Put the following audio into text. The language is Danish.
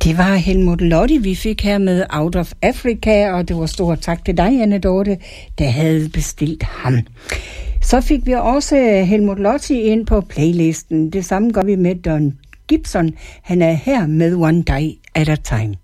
Det var Helmut Lotti, vi fik her med Out of Africa, og det var stor tak til dig, Anne Dorte, der havde bestilt ham. Så fik vi også Helmut Lotti ind på playlisten. Det samme gør vi med Don Gibson. Han er her med One Day at a Time.